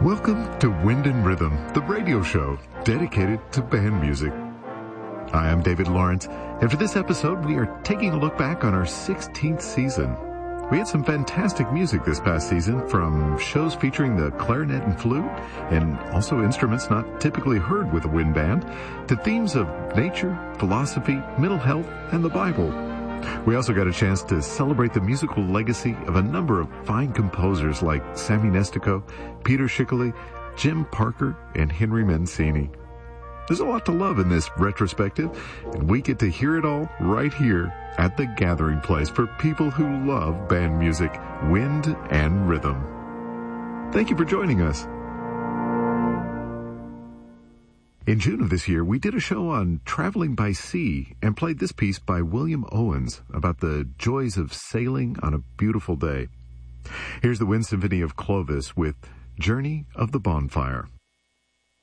Welcome to Wind and Rhythm, the radio show dedicated to band music. I am David Lawrence, and for this episode, we are taking a look back on our 16th season. We had some fantastic music this past season, from shows featuring the clarinet and flute, and also instruments not typically heard with a wind band, to themes of nature, philosophy, mental health, and the Bible. We also got a chance to celebrate the musical legacy of a number of fine composers like Sammy Nestico, Peter Schickele, Jim Parker, and Henry Mancini. There's a lot to love in this retrospective, and we get to hear it all right here at the gathering place for people who love band music, wind and rhythm. Thank you for joining us. In June of this year, we did a show on traveling by sea and played this piece by William Owens about the joys of sailing on a beautiful day. Here's the Wind Symphony of Clovis with Journey of the Bonfire.